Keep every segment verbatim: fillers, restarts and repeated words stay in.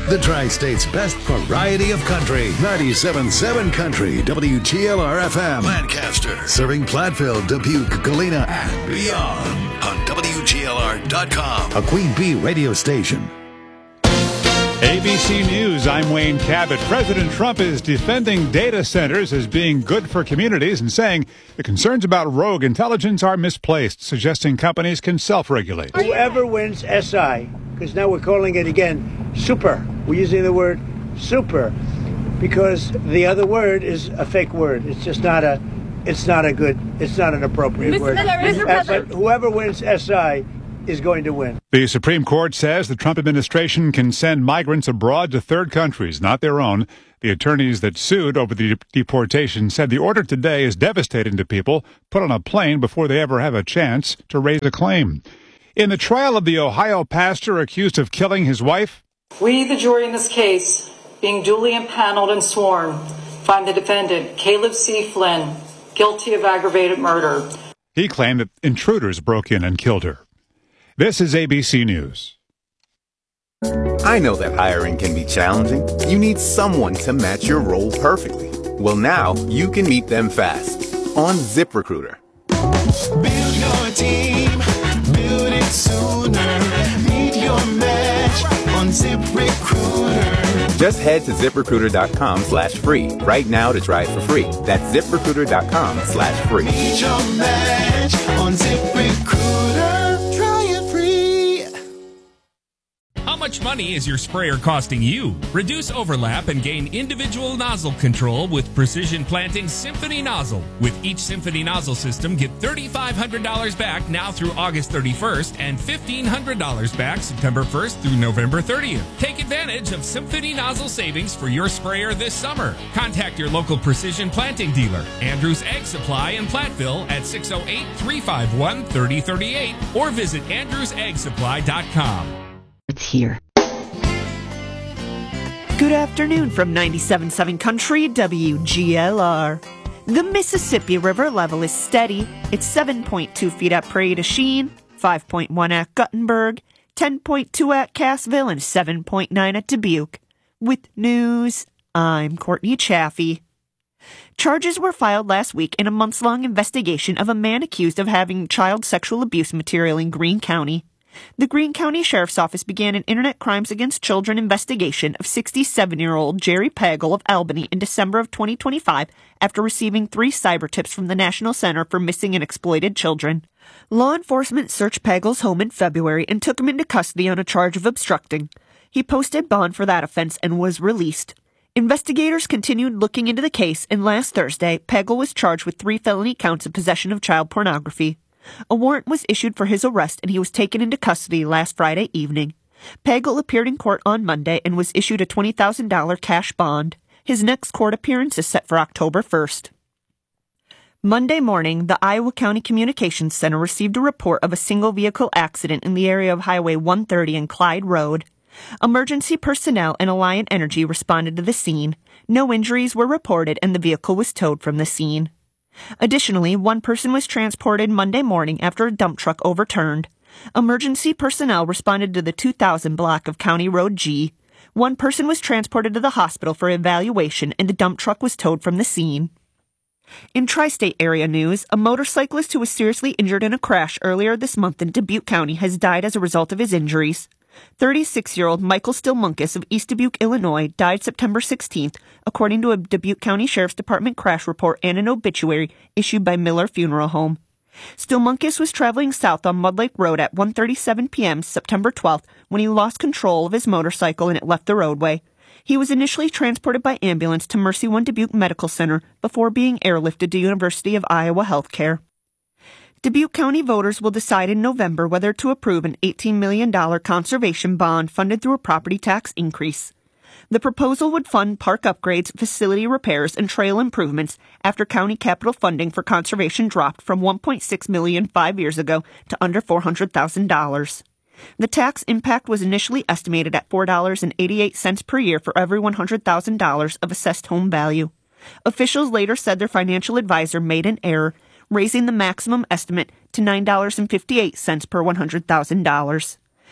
The Tri-State's best variety of country. ninety-seven point seven Country, W G L R F M. Lancaster. Serving Platteville, Dubuque, Galena, and beyond. On W G L R dot com. A Queen Bee radio station. A B C News, I'm Wayne Cabot. President Trump is defending data centers as being good for communities and saying the concerns about rogue intelligence are misplaced, suggesting companies can self-regulate. Whoever wins S I, because now we're calling it again super. We're using the word super because the other word is a fake word. It's just not a, it's not a good, it's not an appropriate Mister word. Miller, Mister Uh, but whoever wins S I is going to win. The Supreme Court says the Trump administration can send migrants abroad to third countries, not their own. The attorneys that sued over the deportation said the order today is devastating to people put on a plane before they ever have a chance to raise a claim. In the trial of the Ohio pastor accused of killing his wife, we, the jury in this case, being duly impaneled and sworn, find the defendant, Caleb C. Flynn, guilty of aggravated murder. He claimed that intruders broke in and killed her. This is A B C News. I know that hiring can be challenging. You need someone to match your role perfectly. Well, now you can meet them fast on ZipRecruiter. Build your team, build it sooner. Meet your match on ZipRecruiter. Just head to ZipRecruiter.com slash free right now to try it for free. That's ZipRecruiter.com slash free. Meet your match on ZipRecruiter. Try it free. How much money is your sprayer costing you? Reduce overlap and gain individual nozzle control with Precision Planting's Symphony Nozzle. With each Symphony Nozzle system, get three thousand five hundred dollars back now through August thirty-first and fifteen hundred dollars back September first through November thirtieth. Take advantage of Symphony Nozzle savings for your sprayer this summer. Contact your local Precision Planting dealer, Andrews Ag Supply in Platteville at six oh eight, three five one, three oh three eight or visit andrews ag supply dot com. It's here. Good afternoon from ninety-seven point seven Country, W G L R. The Mississippi River level is steady. It's seven point two feet at Prairie du Chien, five point one at Guttenberg, ten point two at Cassville, and seven point nine at Dubuque. With news, I'm Courtney Chaffee. Charges were filed last week in a months-long investigation of a man accused of having child sexual abuse material in Greene County. The Greene County Sheriff's Office began an Internet Crimes Against Children investigation of sixty-seven-year-old Jerry Pagel of Albany in December of twenty twenty-five after receiving three cyber tips from the National Center for Missing and Exploited Children. Law enforcement searched Pagel's home in February and took him into custody on a charge of obstructing. He posted bond for that offense and was released. Investigators continued looking into the case, and last Thursday, Pagel was charged with three felony counts of possession of child pornography. A warrant was issued for his arrest, and he was taken into custody last Friday evening. Pagel appeared in court on Monday and was issued a twenty thousand dollars cash bond. His next court appearance is set for October first. Monday morning, the Iowa County Communications Center received a report of a single-vehicle accident in the area of Highway one thirty and Clyde Road. Emergency personnel and Alliant Energy responded to the scene. No injuries were reported, and the vehicle was towed from the scene. Additionally, one person was transported Monday morning after a dump truck overturned. Emergency personnel responded to the two thousand block of County Road G. One person was transported to the hospital for evaluation, and the dump truck was towed from the scene. In tri-state area news, a motorcyclist who was seriously injured in a crash earlier this month in Dubuque County has died as a result of his injuries. thirty-six-year-old Michael Stilmunkus of East Dubuque, Illinois, died September sixteenth, according to a Dubuque County Sheriff's Department crash report and an obituary issued by Miller Funeral Home. Stilmunkus was traveling south on Mud Lake Road at one thirty-seven p.m. September twelfth when he lost control of his motorcycle and it left the roadway. He was initially transported by ambulance to Mercy One Dubuque Medical Center before being airlifted to University of Iowa Healthcare. Dubuque County voters will decide in November whether to approve an eighteen million dollars conservation bond funded through a property tax increase. The proposal would fund park upgrades, facility repairs, and trail improvements after county capital funding for conservation dropped from one point six million dollars five years ago to under four hundred thousand dollars. The tax impact was initially estimated at four dollars and eighty-eight cents per year for every one hundred thousand dollars of assessed home value. Officials later said their financial advisor made an error, raising the maximum estimate to nine dollars and fifty-eight cents per one hundred thousand dollars.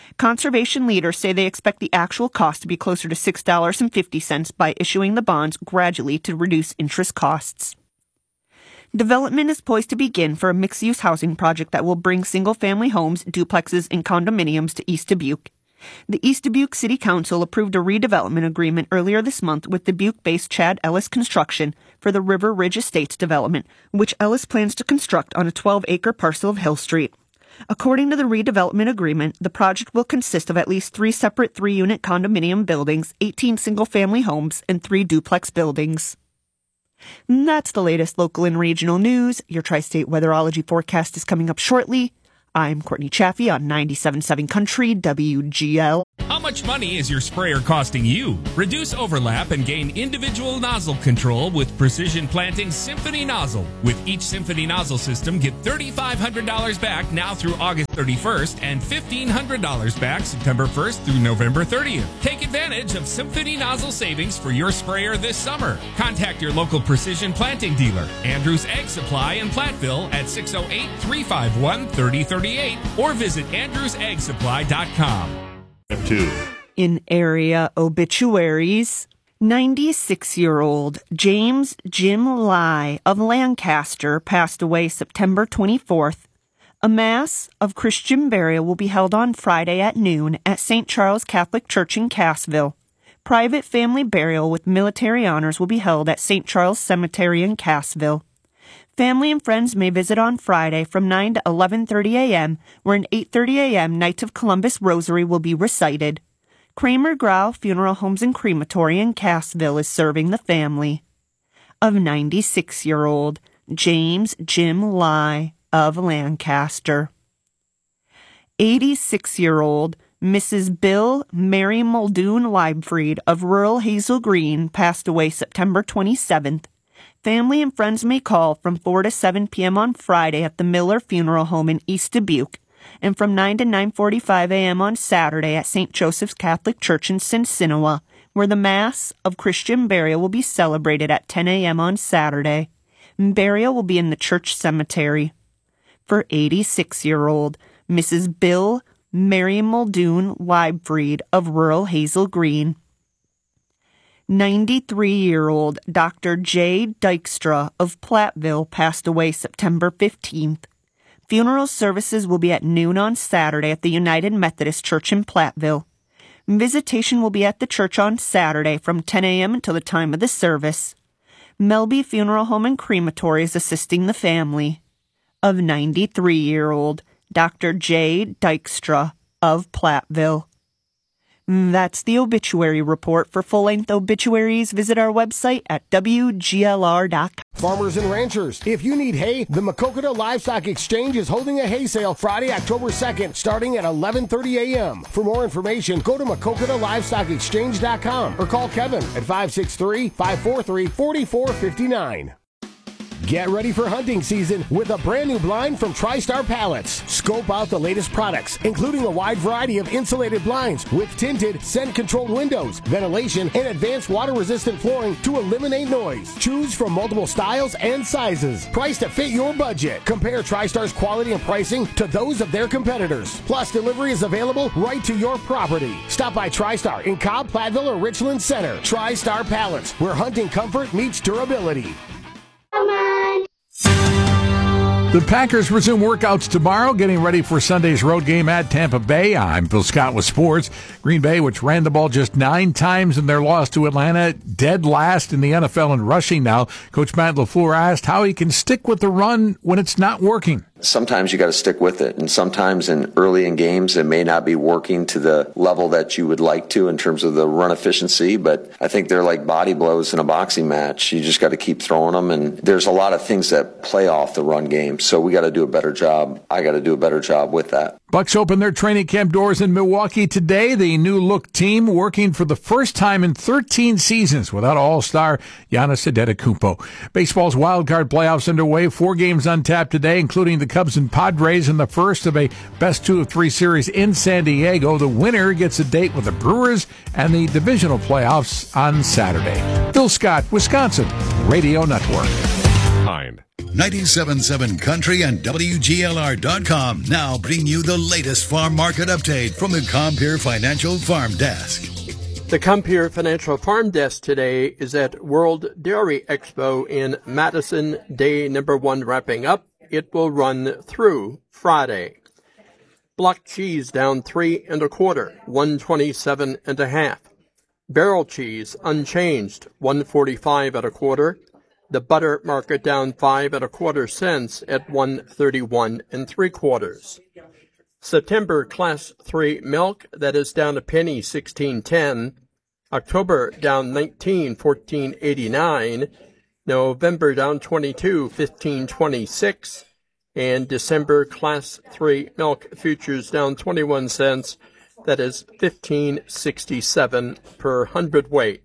Conservation leaders say they expect the actual cost to be closer to six dollars and fifty cents by issuing the bonds gradually to reduce interest costs. Development is poised to begin for a mixed-use housing project that will bring single-family homes, duplexes, and condominiums to East Dubuque. The East Dubuque City Council approved a redevelopment agreement earlier this month with Dubuque-based Chad Ellis Construction for the River Ridge Estates development, which Ellis plans to construct on a twelve-acre parcel of Hill Street. According to the redevelopment agreement, the project will consist of at least three separate three-unit condominium buildings, eighteen single-family homes, and three duplex buildings. And that's the latest local and regional news. Your Tri-State Weatherology forecast is coming up shortly. I'm Courtney Chaffee on ninety-seven point seven Country W G L. How much money is your sprayer costing you? Reduce overlap and gain individual nozzle control with Precision Planting's Symphony Nozzle. With each Symphony Nozzle system, get three thousand five hundred dollars back now through August thirty-first and fifteen hundred dollars back September first through November thirtieth. Take advantage of Symphony Nozzle savings for your sprayer this summer. Contact your local Precision Planting dealer, Andrews Ag Supply in Platteville at six oh eight, three five one, three oh three eight or visit andrews ag supply dot com. Two. In area obituaries, ninety-six-year-old James Jim Lai of Lancaster passed away September twenty-fourth. A Mass of Christian burial will be held on Friday at noon at Saint Charles Catholic Church in Cassville. Private family burial with military honors will be held at Saint Charles Cemetery in Cassville. Family and friends may visit on Friday from nine to eleven thirty a.m., where an eight thirty a.m. Knights of Columbus Rosary will be recited. Kramer Grau Funeral Homes and Crematory in Cassville is serving the family of ninety-six-year-old James Jim Lai of Lancaster. eighty-six-year-old Missus Bill Mary Muldoon Leibfried of rural Hazel Green passed away September twenty-seventh. Family and friends may call from four to seven p.m. on Friday at the Miller Funeral Home in East Dubuque, and from nine to nine forty-five a.m. on Saturday at Saint Joseph's Catholic Church in Cincinnati, where the Mass of Christian burial will be celebrated at ten a.m. on Saturday. Burial will be in the church cemetery. For eighty-six-year-old Missus Bill Mary Muldoon Leibfried of rural Hazel Green. ninety-three-year-old Doctor J. Dykstra of Platteville passed away September fifteenth. Funeral services will be at noon on Saturday at the United Methodist Church in Platteville. Visitation will be at the church on Saturday from ten a.m. until the time of the service. Melby Funeral Home and Crematory is assisting the family of ninety-three-year-old Doctor J. Dykstra of Platteville. That's the obituary report. For full-length obituaries, visit our website at W G L R dot com. Farmers and ranchers, if you need hay, the Maquoketa Livestock Exchange is holding a hay sale Friday, October second, starting at eleven thirty a.m. For more information, go to Maquoketa Livestock Exchange dot com or call Kevin at five six three, five four three, four four five nine. Get ready for hunting season with a brand new blind from TriStar Pallets. Scope out the latest products, including a wide variety of insulated blinds with tinted, scent-controlled windows, ventilation, and advanced water-resistant flooring to eliminate noise. Choose from multiple styles and sizes, priced to fit your budget. Compare TriStar's quality and pricing to those of their competitors. Plus, delivery is available right to your property. Stop by TriStar in Cobb, Platteville, or Richland Center. TriStar Pallets, where hunting comfort meets durability. Come on. The Packers resume workouts tomorrow, getting ready for Sunday's road game at Tampa Bay. I'm Phil Scott with sports. Green Bay, which ran the ball just nine times in their loss to Atlanta, dead last in the N F L in rushing now. Coach Matt LaFleur asked how he can stick with the run when it's not working. Sometimes you got to stick with it, and sometimes in early in games it may not be working to the level that you would like to in terms of the run efficiency, but I think they're like body blows in a boxing match. You just got to keep throwing them, and there's a lot of things that play off the run game, so we got to do a better job. I got to do a better job with that. Bucks open their training camp doors in Milwaukee today. The new-look team working for the first time in thirteen seasons without all-star Giannis Antetokounmpo. Baseball's wildcard playoffs underway. Four games untapped today, including the Cubs and Padres in the first of a best two of three series in San Diego. The winner gets a date with the Brewers and the divisional playoffs on Saturday. Phil Scott, Wisconsin Radio Network. Nine. ninety-seven point seven Country and W G L R dot com now bring you the latest farm market update from the Compeer Financial Farm Desk. The Compeer Financial Farm Desk today is at World Dairy Expo in Madison, day number one wrapping up. It will run through Friday. Block cheese down three and a quarter, one twenty-seven and a half. Barrel cheese unchanged, one forty-five and a quarter. The butter market down five and a quarter cents at one thirty-one and three quarters. September class three milk, that is down a penny, sixteen ten. October down nineteen, fourteen eighty-nine. November down twenty-two, fifteen twenty-six. And December class three milk futures down twenty-one cents, that is fifteen sixty-seven per hundredweight.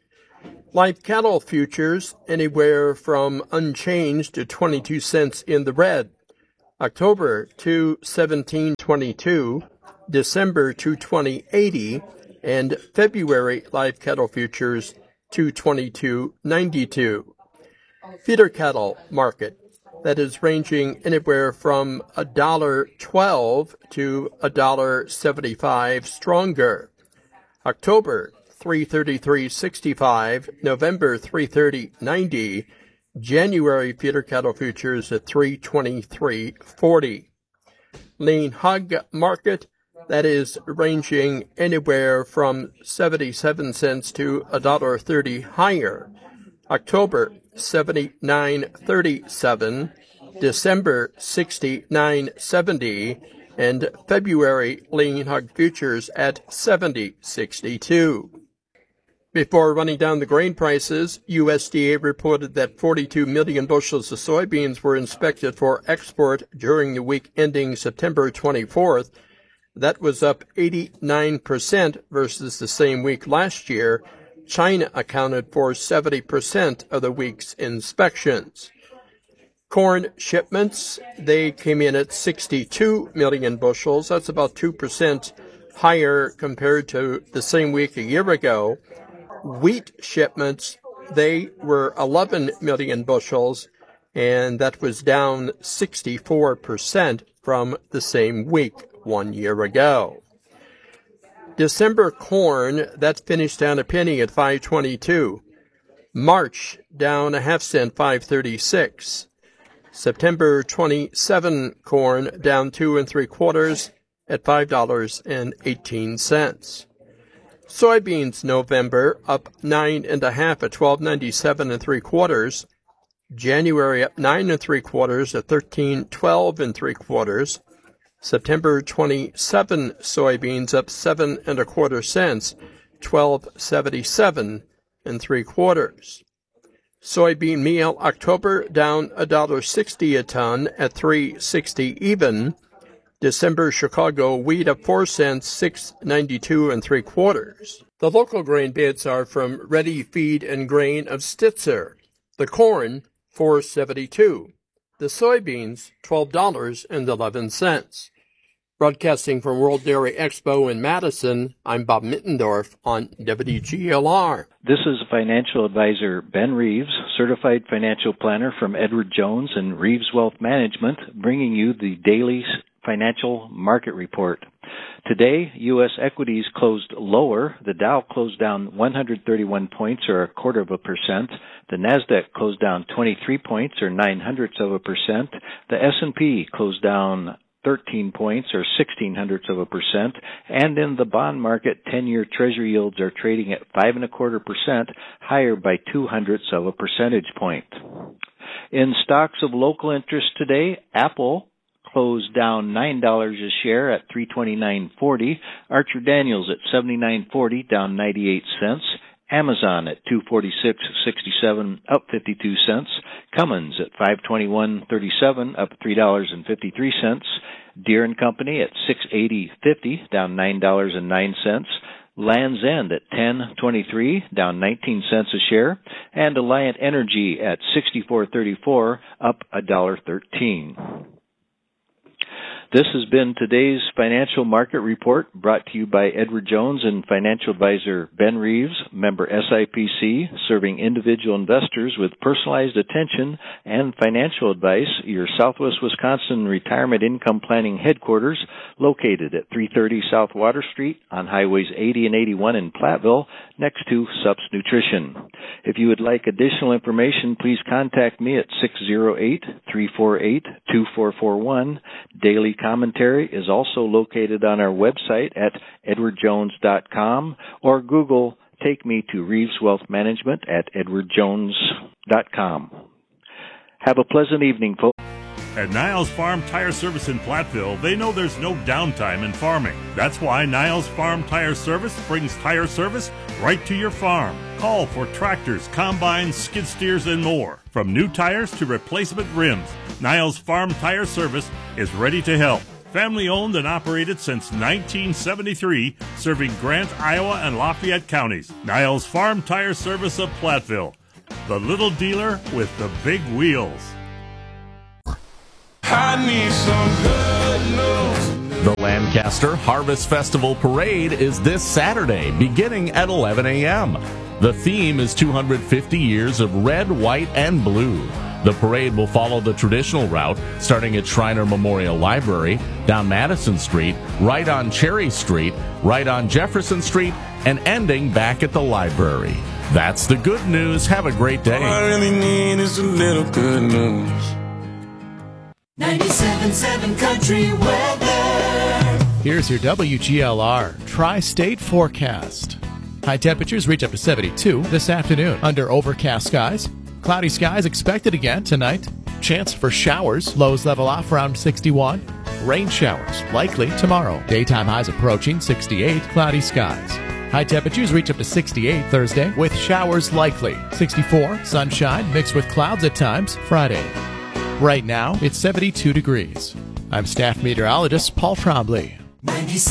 Live cattle futures anywhere from unchanged to twenty-two cents in the red. October two seventeen twenty-two, December two twenty eighty, and February live cattle futures two twenty-two ninety-two. Feeder cattle market, that is ranging anywhere from a dollar twelve to a dollar seventy-five stronger. October three thirty-three sixty-five, November three thirty ninety. January feeder cattle futures at three twenty-three forty. Lean hog market, that is ranging anywhere from seventy-seven cents to one dollar thirty higher. October seventy-nine thirty-seven, December sixty-nine seventy, and February lean hog futures at seventy sixty-two. Before running down the grain prices, U S D A reported that forty-two million bushels of soybeans were inspected for export during the week ending September twenty-fourth. That was up eighty-nine percent versus the same week last year. China accounted for seventy percent of the week's inspections. Corn shipments, they came in at sixty-two million bushels. That's about two percent higher compared to the same week a year ago. Wheat shipments, they were eleven million bushels, and that was down sixty-four percent from the same week one year ago. December corn, that finished down a penny at five twenty-two. March, down a half cent, five thirty-six. September twenty-seven corn, down two and three quarters at five dollars and eighteen cents. Soybeans November up nine and a half at twelve ninety-seven and three quarters. January up nine and three quarters at thirteen twelve and three quarters. September twenty-seven soybeans up seven and a quarter cents, twelve seventy-seven and three quarters. Soybean meal October down a dollar sixty a ton at three sixty even. December Chicago wheat up four cents, six ninety-two and three quarters. The local grain bids are from Ready Feed and Grain of Stitzer. The corn four seventy-two. The soybeans twelve dollars and eleven cents. Broadcasting from World Dairy Expo in Madison, I'm Bob Mittendorf on W G L R. This is financial advisor Ben Reeves, certified financial planner from Edward Jones and Reeves Wealth Management, bringing you the daily financial market report. Today, U S equities closed lower. The Dow closed down one hundred thirty-one points, or a quarter of a percent. The Nasdaq closed down twenty-three points, or nine hundredths of a percent. The S and P closed down thirteen points, or sixteen hundredths of a percent. And in the bond market, ten-year Treasury yields are trading at five and a quarter percent, higher by two hundredths of a percentage point. In stocks of local interest today, Apple closed down nine dollars a share at three twenty-nine forty. Archer Daniels at seventy-nine forty, down ninety-eight cents. Amazon at two forty-six sixty-seven, up fifty-two cents. Cummins at five twenty-one thirty-seven, up three dollars and fifty-three cents. Deere and Company at six eighty fifty, down nine dollars and nine cents. Land's End at ten twenty-three, down nineteen cents a share. And Alliant Energy at sixty-four thirty-four, up one dollar thirteen. This has been today's Financial Market Report, brought to you by Edward Jones and financial advisor Ben Reeves, member S I P C, serving individual investors with personalized attention and financial advice. Your Southwest Wisconsin Retirement Income Planning headquarters, located at three thirty South Water Street on Highways eighty and eighty-one in Platteville, next to Sups Nutrition. If you would like additional information, please contact me at six oh eight, three four eight, two four four one. Daily commentary is also located on our website at edward jones dot com, or Google Take Me to Reeves Wealth Management at edward jones dot com. Have a pleasant evening, folks. At Niles Farm Tire Service in Platteville, they know there's no downtime in farming. That's why Niles Farm Tire Service brings tire service right to your farm. Call for tractors, combines, skid steers, and more. From new tires to replacement rims, Niles Farm Tire Service is ready to help. Family owned and operated since nineteen seventy-three, serving Grant, Iowa, and Lafayette counties. Niles Farm Tire Service of Platteville, the little dealer with the big wheels. I need some good news. The Lancaster Harvest Festival Parade is this Saturday, beginning at eleven a.m. The theme is two hundred fifty years of red, white, and blue. The parade will follow the traditional route, starting at Shriner Memorial Library, down Madison Street, right on Cherry Street, right on Jefferson Street, and ending back at the library. That's the good news. Have a great day. All I really need is a little good news. ninety-seven point seven Country Weather. Here's your W G L R Tri-State forecast. High temperatures reach up to seventy-two this afternoon under overcast skies. Cloudy skies expected again tonight. Chance for showers. Lows level off around sixty-one. Rain showers likely tomorrow. Daytime highs approaching sixty-eight. Cloudy skies. High temperatures reach up to sixty-eight Thursday with showers likely. sixty-four. Sunshine mixed with clouds at times Friday. Right now, it's seventy-two degrees. I'm staff meteorologist Paul Trombley.